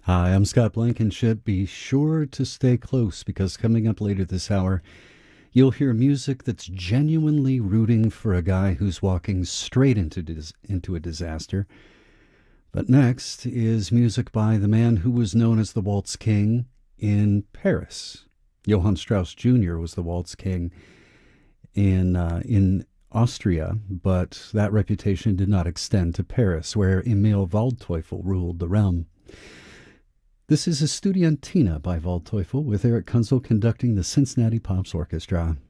Hi, I'm Scott Blankenship. Be sure to stay close because coming up later this hour, you'll hear music that's genuinely rooting for a guy who's walking straight into a disaster. But next is music by the man who was known as the Waltz King in Paris. Johann Strauss Jr. was the Waltz King in Austria, but that reputation did not extend to Paris, where Emil Waldteufel ruled the realm. This is Estudiantina by Waldteufel, with Eric Kunzel conducting the Cincinnati Pops Orchestra.